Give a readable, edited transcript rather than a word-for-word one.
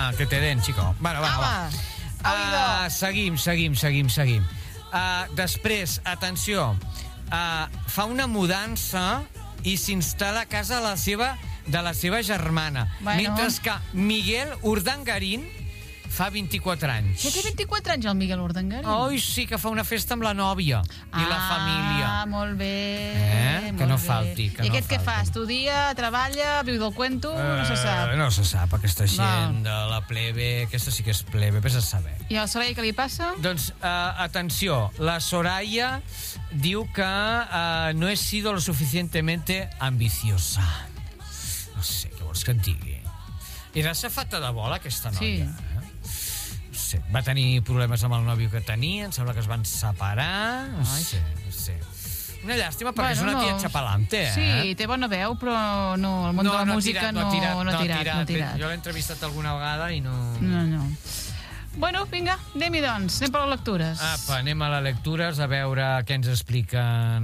que te den, chico. Bueno, va. Seguim. Després, atenció, fa una mudança i s'instal·la a casa de la seva germana. Mentre que Miguel Urdangarín fa 24 anys. Que té 24 anys el Miguel Urdangarín? Oi, sí, que fa una festa amb la nòvia i la família. Molt bé. Que no falti. I aquest què fa? Estudia, treballa, viu del cuento? No se sap. No se sap, aquesta gent de la plebe, aquesta sí que és plebe, vés a saber. I a la Soraya què li passa? Doncs, atenció, la Soraya diu que no he sido lo suficientemente ambiciosa. No sé, què vols que et digui? Era safata de bola, aquesta noia. Sí. Va tenir problemes amb el nòvio que tenia, em sembla que es van separar, no sé. Una llàstima perquè és una tia xapalante, Sí, té bona veu, però no, el món de la música no ha tirat. Jo l'he entrevistat alguna vegada i no... No. Bueno, vinga, anem-hi doncs, anem per les lectures. Apa, anem a les lectures a veure què ens expliquen